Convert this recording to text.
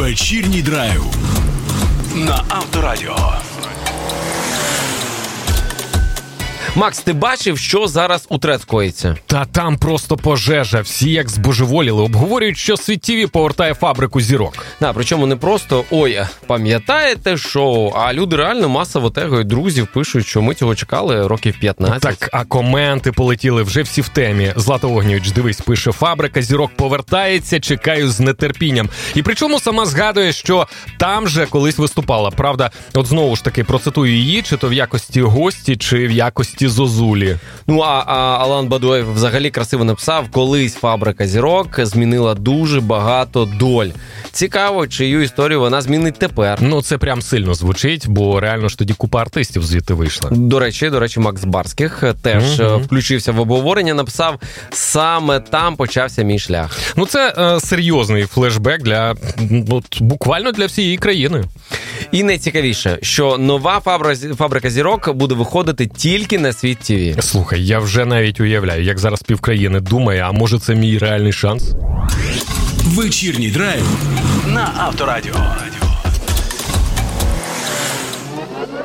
Вечірній драйв на Авторадіо. Макс, ти бачив, що зараз у ТРЕЦ коїться? Та там просто пожежа. Всі як збожеволіли. Обговорюють, що Світ ТВ повертає фабрику зірок. Да, причому не просто, ой, пам'ятаєте шоу, а люди реально масово тегають друзів, пишуть, що ми цього чекали років 15. Так, а коменти полетіли вже всі в темі. Злата Огнєвіч, дивись, пише: фабрика зірок повертається, чекаю з нетерпінням. І причому сама згадує, що там же колись виступала. Правда, от знову ж таки процитую її, чи то в якості гості, чи в якості зозулі. Ну, а Алан Бадуєв взагалі красиво написав: колись фабрика зірок змінила дуже багато доль. Цікаво, чию історію вона змінить тепер. Ну, це прям сильно звучить, бо реально ж тоді купа артистів звідти вийшла. До речі, Макс Барських теж включився в обговорення, написав: саме там почався мій шлях. Ну, це серйозний флешбек для, буквально для всієї країни. І найцікавіше, що нова фабрика зірок буде виходити тільки на Світ ТВ. Слухай, я вже навіть уявляю, як зараз півкраїни думає, а може це мій реальний шанс? Вечірній драйв на Авторадіо.